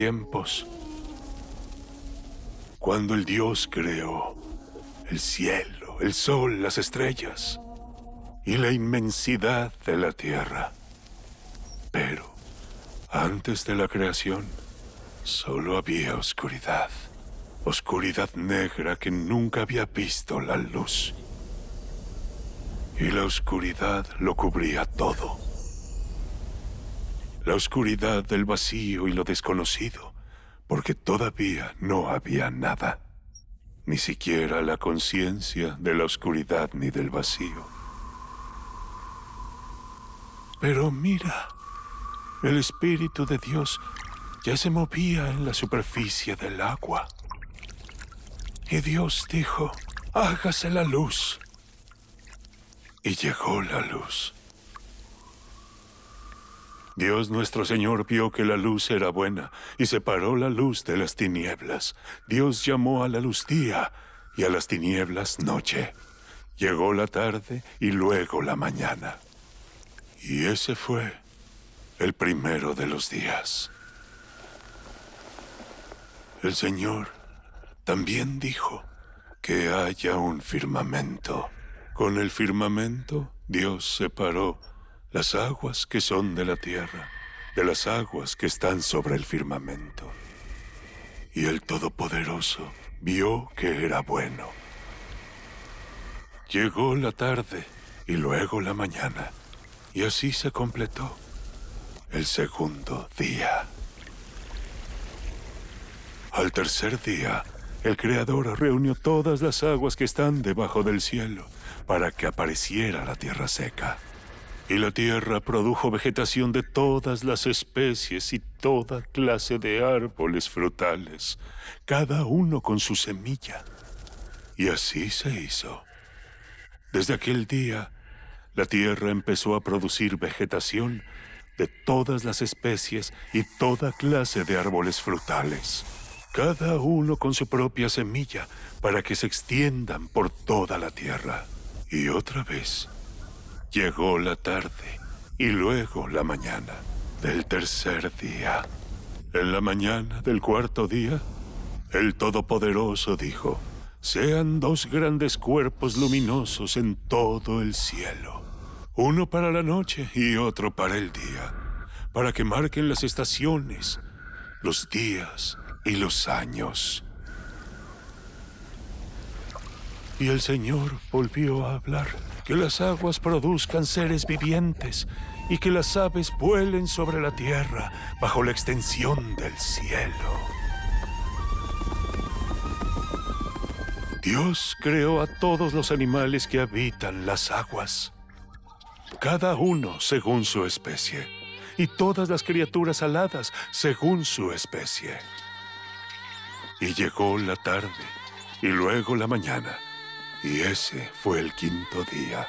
tiempos, cuando el Dios creó el cielo, el sol, las estrellas y la inmensidad de la tierra. Pero antes de la creación, solo había oscuridad. Oscuridad negra que nunca había visto la luz. Y la oscuridad lo cubría todo. La oscuridad del vacío y lo desconocido, porque todavía no había nada. Ni siquiera la conciencia de la oscuridad ni del vacío. Pero mira, el Espíritu de Dios ya se movía en la superficie del agua. Y Dios dijo, hágase la luz. Y llegó la luz. Dios nuestro Señor vio que la luz era buena y separó la luz de las tinieblas. Dios llamó a la luz día y a las tinieblas noche. Llegó la tarde y luego la mañana. Y ese fue el primero de los días. El Señor también dijo que haya un firmamento. Con el firmamento, Dios separó las aguas que son de la tierra de las aguas que están sobre el firmamento. Y el Todopoderoso vio que era bueno. Llegó la tarde y luego la mañana, y así se completó el segundo día. Al tercer día, el Creador reunió todas las aguas que están debajo del cielo para que apareciera la tierra seca. Y la tierra produjo vegetación de todas las especies y toda clase de árboles frutales, cada uno con su semilla. Y así se hizo. Desde aquel día, la tierra empezó a producir vegetación de todas las especies y toda clase de árboles frutales, cada uno con su propia semilla, para que se extiendan por toda la tierra. Y otra vez, llegó la tarde y luego la mañana del tercer día. En la mañana del cuarto día, el Todopoderoso dijo, sean dos grandes cuerpos luminosos en todo el cielo, uno para la noche y otro para el día, para que marquen las estaciones, los días y los años. Y el Señor volvió a hablar, que las aguas produzcan seres vivientes y que las aves vuelen sobre la tierra bajo la extensión del cielo. Dios creó a todos los animales que habitan las aguas, cada uno según su especie, y todas las criaturas aladas según su especie. Y llegó la tarde y luego la mañana, y ese fue el quinto día.